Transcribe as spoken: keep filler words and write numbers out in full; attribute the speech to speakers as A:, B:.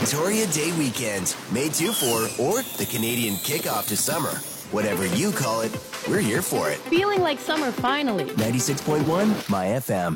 A: Victoria Day weekend, May two four, or the Canadian kickoff to summer. Whatever you call it, we're here for it.
B: Feeling like summer finally.
A: ninety-six point one, My F M.